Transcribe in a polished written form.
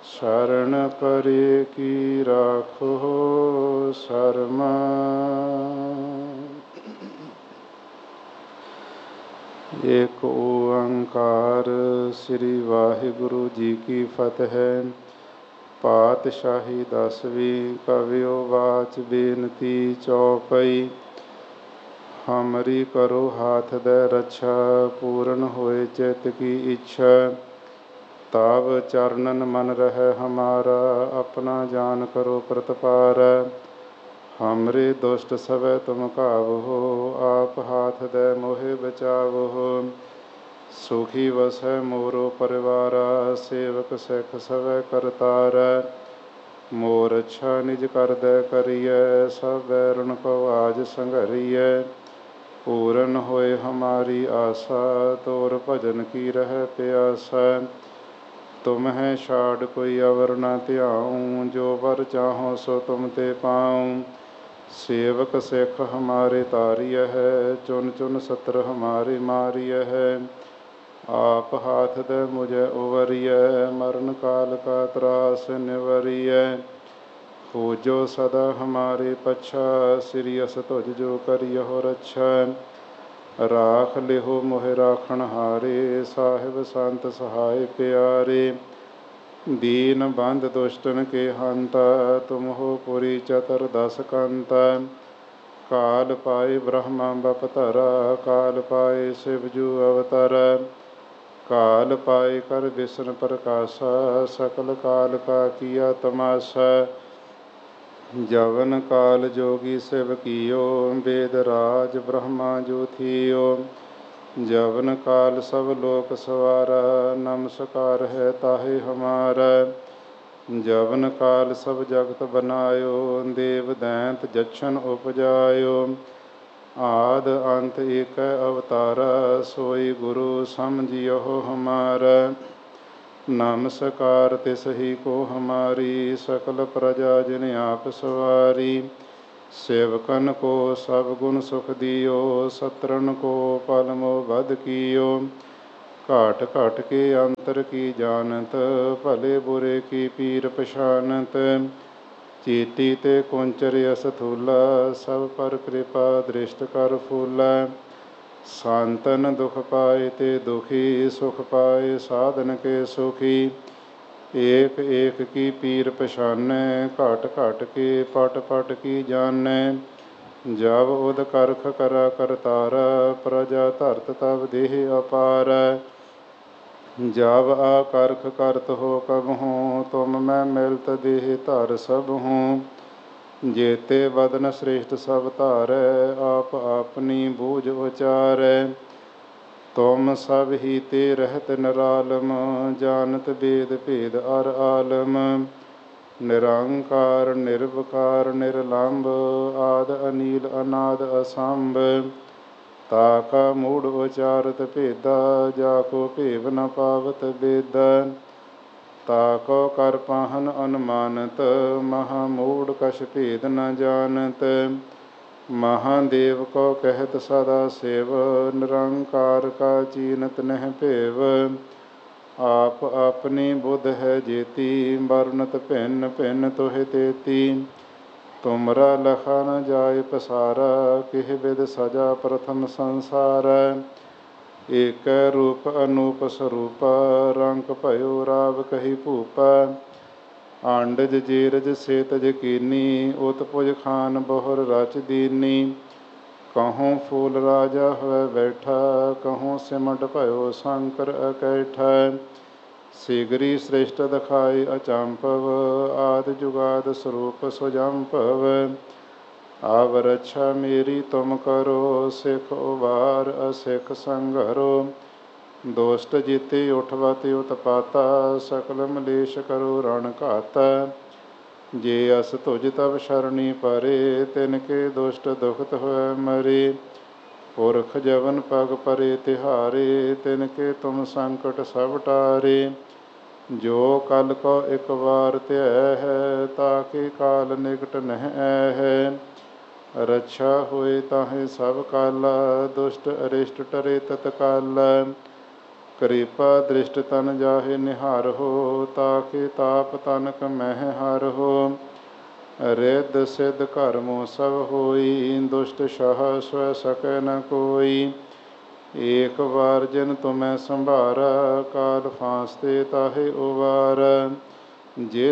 शरण परे की राखो शर्मा। एक ओंकार श्री वाहिगुरु जी की फतह। पातशाही 10वीं कवियो वाच बेनती चौपई। हमरी करो हाथ दे रक्षा पूर्ण होए चित की इच्छा। ताव चरणन मन रहे हमारा अपना जान करो प्रतपार। हमरे दुष्ट सवै तुम कावहो आप हाथ दे मोहे बचावहो। सुखी वसै मोरो परिवारा सेवक सिख सवै करतार। मोर अच्छा निज कर दे करिए सब बैरन को आज संघरिए। पूरन होए हमारी आशा तोर भजन की रह प्यासा। तुम है छाड़ कोई अवर न ध्याऊँ जो वर चाहो सो तुम ते पाऊँ। सेवक सिख हमारे तारिय है चुन चुन सत्र हमारे मारिय है। आप हाथ दे मुझे उवरिय मरण काल का त्रास निवरिय। पूजो सदा हमारे पच्छा सिरियस तुझ जो करियो रक्षा। राख लिहो मोहि राखण हारे साहिब संत सहाय प्यारे। दीन बंद दुष्टन के हंता तुम हो पुरी चतर दस कंता। काल पाए ब्रह्मा बपतरा काल पाए शिवजू अवतरा। काल पाए कर विष्णु प्रकाशा सकल काल का किया तमाशा। जवन काल जोगी शिव कियो वेद राज ब्रह्मा जो थियो। जवन काल सब लोक सवारा नमस्कार है ताहे हमारा। जवन काल सब जगत बनायो देव दैंत जछन उपजायो। आद अंत एक अवतारा सोई गुरु समझियो हमारा। नमस्कार तिसही को हमारी सकल प्रजा जिन आप सवारी। सेवकन को सब गुण सुख दियो सत्रन को पलमो बध कियो। घाट घाट के अंतर की जानत भले बुरे की पीर पछानत। चीती ते कुंचर असथूला सब पर कृपा दृष्ट कर फूला। सांतन दुख पाए ते दुखी सुख पाए साधन के सुखी। एक एक की पीर पछानै घट घट के पट पट की जानै। जब उद करख करा करतारा प्रजा धरत तब देह अपार। जब आकर्ख करत हो कबहूँ तुम मैं मिलत देह धर सब हूँ। जेते बदन श्रेष्ठ सब धारै आप अपनी बूझ उचारै। तुम सब ही ते रहत निरालम जानत वेद भेद अर आलम। निरंकार निर्विकार निर्लंब आद अनील अनाद असंभ। ताका मूढ़ उचारत भेदा जाको भेव न पावत बेदा। ताको कर पाहन अनुमानत महामूढ़ कछ भेद न जानत। महादेव को कहत सदा सेव निरंकार का चीनत नह भेव। आप अपनी बुध है जेती वर्णत भिन्न भिन्न तुहि तेती। तुमरा लखा न जाय पसारा किह विद सजा प्रथम संसार। एक रूप अनूप स्वरूप रंक भयो राव कही भूपा। आंडज जीरज सेतज कीनी उत्पुज खान बहुर रच दीनी। कहूँ फूल राजा हुए बैठा कहूँ सिमट भयो शंकर अकैठा। शीघ्री श्रेष्ठ दखाई अचंपव आदि जुगाद स्वरूप सुजंपव। आव रक्षा मेरी तुम करो सिख उबार असिख संघरो। दोष्ट जीते उठवत उत्पाता सकल मलेश करो रण घाता। जे अस तुझ तब शरणी परे तिनके दुष्ट दुखत हुए मरे। पुरख जवन पग परे तिहारे तिनके तुम संकट सब टारे। जो कल को एक बार त्याय है ताके काल निकट नह है। रक्षा होए ताहे सब काला दुष्ट अरिष्ट टरे तत्काला। कृपा दृष्ट तन जाहे निहार हो, ताके ताप तनक मह हर हो। रिद्ध सिद्ध कर्मो सब होई, दुष्ट सह स्व सकै न कोई। एक बार जिन तुम्हें संभारा, काल फांसते ताहे उबार। जे